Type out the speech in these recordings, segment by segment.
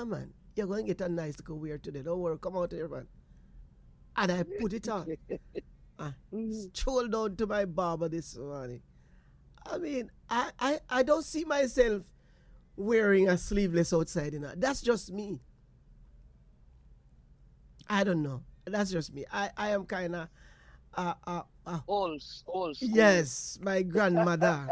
yeah, man, you're going to get a nice little wear today. Don't worry, come out here, man. And I put it on. I strolled down to my barber this morning. I mean, I don't see myself wearing a sleeveless outside, you know. That's just me. I don't know. That's just me. I am kind of, Old school. yes, my grandmother.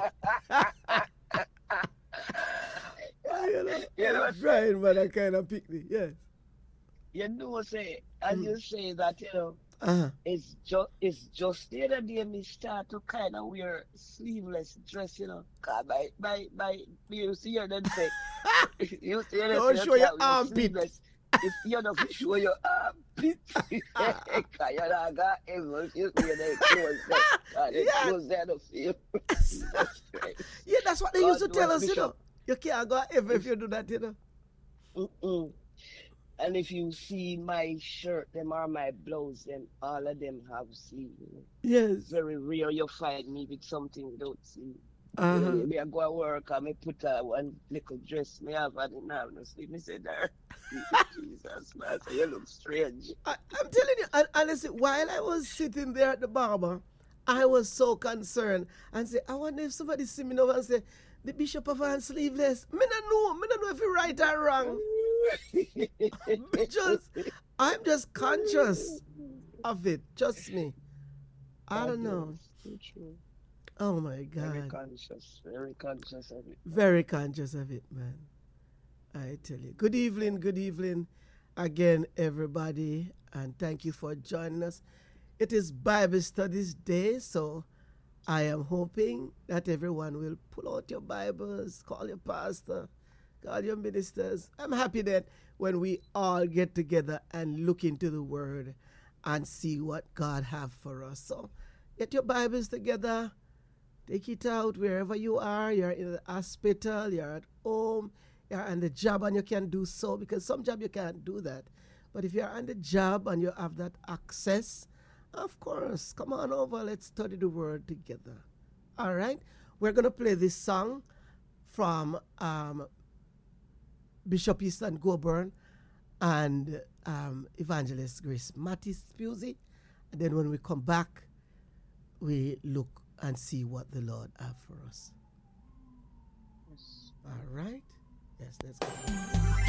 You know, You know, my grandmother kind of pick me. Yes. you know, say as Mm. you say that, Uh-huh. it's just the other day me start to kind of wear sleeveless dress, 'cause my you see them say you see them say Don't you show your can't wear armpit. sleeveless if you don't show your armpits. 'Cause you not got ever you wear their clothes there. 'Cause their Yeah. clothes there don't feel Jesus Christ. Yeah, that's what they used God to tell knows, us, you know. Bishop. You can't go ever if If you do that, you know. mm-mm. And if you see my shirt, them or my blouse, them all of them have sleeve. It's Yes. very rare you find me with something without sleeve. Uh-huh. Me I go to work and me put one little dress me have and it have no sleeve. Me say there, Jesus man, so you look strange. I'm telling you, and honestly, while I was sitting there at the barber, I was so concerned and say, I wonder if somebody see me now and say, the bishop of on sleeveless. Me not know if you right or wrong. Just, I'm just conscious of it. Just me. I God don't know. knows, too true. Oh my Very God. very conscious of it, man. Very conscious of it, man. I tell you. Good evening again, everybody, and thank you for joining us. It is Bible Studies Day, so I am hoping that everyone will pull out your Bibles, call your pastor, call your ministers. I'm happy that when we all get together and look into the Word and see what God have for us. So get your Bibles together, take it out wherever you are. You're in the hospital, you're at home, you're on the job and you can do so because some job you can't do that. But if you're on the job and you have that access, of course, come on over. Let's study the word together. All right? We're going to play this song from Bishop Easton Goburn and Evangelist Grace Mattis Pusey. And then when we come back, we look and see what the Lord have for us. Yes. All right? Yes, let's go.